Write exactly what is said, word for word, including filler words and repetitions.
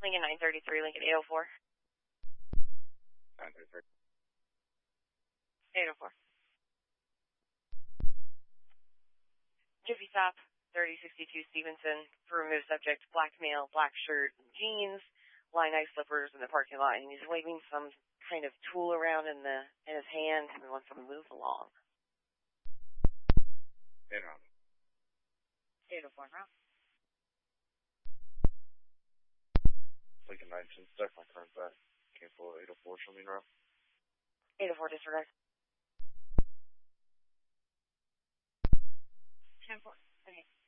Lincoln nine thirty-three, Lincoln eight oh four. nine thirty-three. eight oh four. Jiffy Stop, thirty sixty-two Stevenson, for removed subject, black male, black shirt, jeans, line ice slippers in the parking lot, and he's waving some kind of tool around in the in his hand and wants to move along. eight oh four. eight oh four, now. Lincoln nine ten, stuck my current back. Cancel eight oh four, show me now. eight oh four, disregard. ten four, okay.